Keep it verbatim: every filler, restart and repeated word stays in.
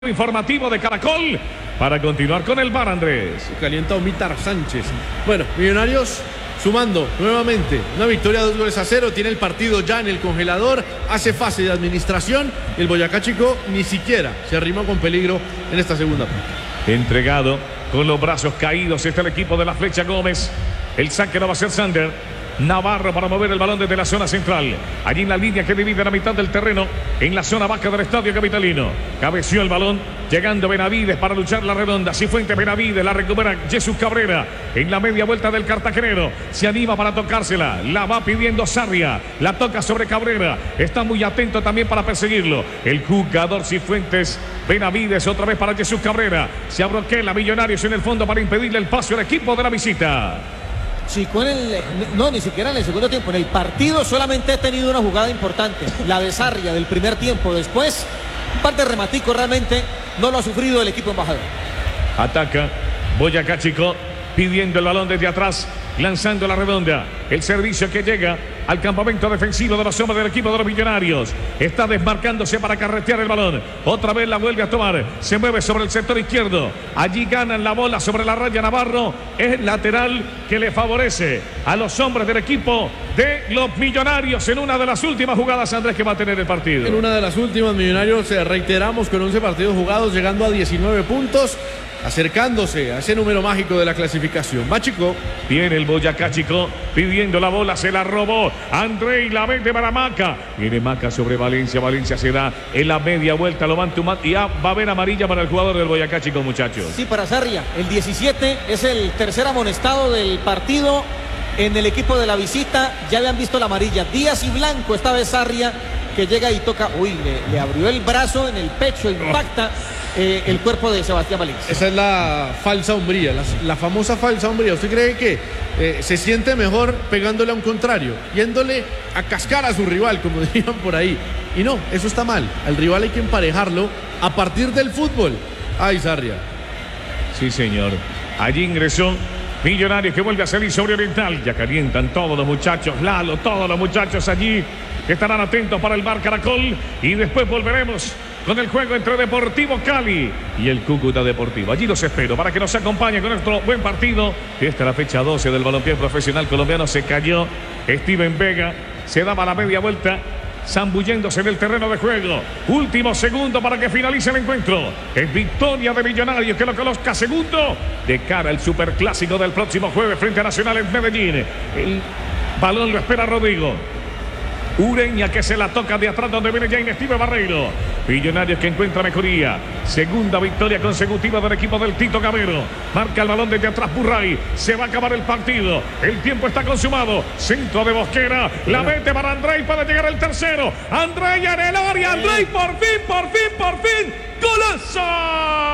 Informativo de Caracol para continuar con el V A R, Andrés. Calienta Omitar Sánchez. Bueno, Millonarios sumando nuevamente una victoria, dos goles a cero. Tiene el partido ya en el congelador. Hace fase de administración. Y el Boyacá Chico ni siquiera se arrimó con peligro en esta segunda parte. Entregado con los brazos caídos está el equipo de la Flecha Gómez. El saque no va a ser Sander. Navarro para mover el balón desde la zona central. Allí en la línea que divide la mitad del terreno, en la zona baja del estadio capitalino. Cabeció el balón, llegando Benavides para luchar la redonda. Cifuentes, Benavides, la recupera Jesús Cabrera. En la media vuelta del cartagenero. Se anima para tocársela. La va pidiendo Sarria. La toca sobre Cabrera. Está muy atento también para perseguirlo. El jugador Cifuentes. Benavides otra vez para Jesús Cabrera. Se abroquela Millonarios en el fondo para impedirle el paso al equipo de la visita. Chico en el, no, ni siquiera en el segundo tiempo. En el partido solamente ha tenido una jugada importante, la de Sarria del primer tiempo. Después, un par de rematicos realmente no lo ha sufrido el equipo embajador. Ataca Boyacá Chico, pidiendo el balón desde atrás, lanzando la redonda. El servicio que llega al campamento defensivo de los hombres del equipo de los Millonarios. Está desmarcándose para carretear el balón. Otra vez la vuelve a tomar. Se mueve sobre el sector izquierdo. Allí ganan la bola sobre la raya Navarro. Es lateral que le favorece a los hombres del equipo de los Millonarios en una de las últimas jugadas, Andrés, que va a tener el partido. En una de las últimas, Millonarios, eh, reiteramos, con once partidos jugados, llegando a diecinueve puntos. Acercándose a ese número mágico de la clasificación. Va Chico. Viene el Boyacá Chico pidiendo la bola, se la robó André y la vende para Maca. Viene Maca sobre Valencia, Valencia se da en la media vuelta, lo van tomando y ya va a haber amarilla para el jugador del Boyacá Chico, muchachos. Sí, para Sarria, el diecisiete es el tercer amonestado del partido en el equipo de la visita. Ya habían visto la amarilla, Díaz y Blanco, esta vez Sarria que llega y toca, uy, le, le abrió el brazo en el pecho, impacta Eh, el cuerpo de Sebastián Valencia. Esa es la falsa hombría, la, la famosa falsa hombría. ¿Usted cree que eh, se siente mejor pegándole a un contrario, yéndole a cascar a su rival, como dirían por ahí? Y no, eso está mal. Al rival hay que emparejarlo a partir del fútbol. Ay, Sarria. Sí, señor. Allí ingresó Millonarios, que vuelve a salir sobre Oriental. Ya calientan todos los muchachos, Lalo, todos los muchachos allí que estarán atentos para el V A R Caracol. Y después volveremos con el juego entre Deportivo Cali y el Cúcuta Deportivo. Allí los espero para que nos acompañen con nuestro buen partido. Esta es la fecha doce del balompié profesional colombiano. Se cayó Steven Vega, se daba la media vuelta, zambulléndose en el terreno de juego. Último segundo para que finalice el encuentro. Es victoria de Millonarios, que lo coloca segundo de cara al superclásico del próximo jueves frente a Nacional en Medellín. El balón lo espera Rodrigo Ureña, que se la toca de atrás donde viene Jaime Steve Barreiro. Millonarios que encuentra mejoría. Segunda victoria consecutiva del equipo del Tito Gamero. Marca el balón desde atrás Burray. Se va a acabar el partido. El tiempo está consumado. Centro de Bosquera. La mete para André. Puede llegar el tercero. André en el área. André por fin, por fin, por fin. ¡Golazo!